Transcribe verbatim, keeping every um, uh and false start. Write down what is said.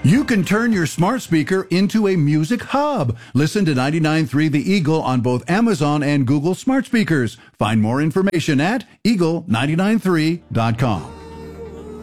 You can turn your smart speaker into a music hub. Listen to ninety-nine point three The Eagle on both Amazon and Google smart speakers. Find more information at eagle nine nine three dot com.